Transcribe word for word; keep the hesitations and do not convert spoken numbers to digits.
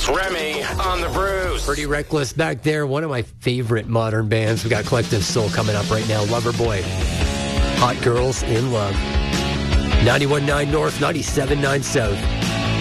It's Remy on the Brews. Pretty Reckless back there. One of my favorite modern bands. We got Collective Soul coming up right now. Loverboy. Hot Girls in Love. ninety-one point nine North, ninety-seven point nine South.